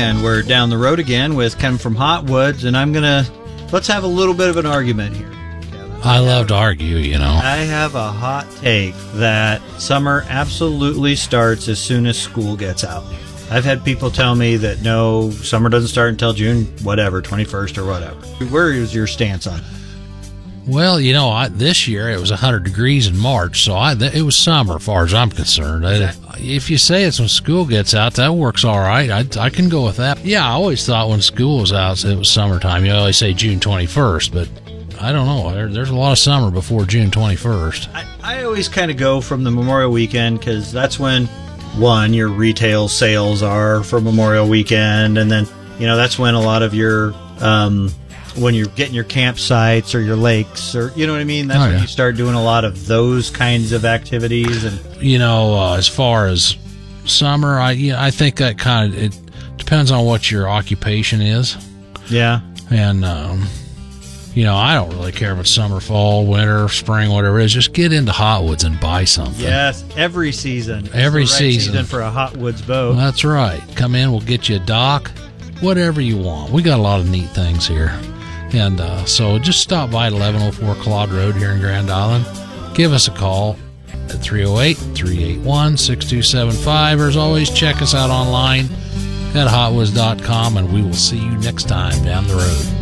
and we're down the road again with Ken from Hot Woods, and let's have a little bit of an argument here, Kevin. I love to argue, you know. I have a hot take that summer absolutely starts as soon as school gets out. I've had people tell me that no, summer doesn't start until June, 21st or whatever. Where is your stance on it? Well, you know, this year it was 100 degrees in March, so it was summer as far as I'm concerned. If you say it's when school gets out, that works all right. I can go with that. Yeah, I always thought when school was out, it was summertime. You always say June 21st, but I don't know. There's a lot of summer before June 21st. I always kind of go from the Memorial Weekend because that's when, one, your retail sales are for Memorial Weekend, and then, you know, that's when a lot of your when you're getting your campsites or your lakes, or you know what I mean, that's when you start doing a lot of those kinds of activities. And you know, as far as summer, I think that kind of it depends on what your occupation is. Yeah, and you know, I don't really care if it's summer, fall, winter, spring, whatever it is. Just get into Hot Woods and buy something. Yes, every season. Every season for a Hot Woods boat. That's right. Come in, we'll get you a dock, whatever you want. We got a lot of neat things here. And so just stop by at 1104 Claude Road here in Grand Island. Give us a call at 308-381-6275. Or as always, check us out online at hotwoods.com, and we will see you next time down the road.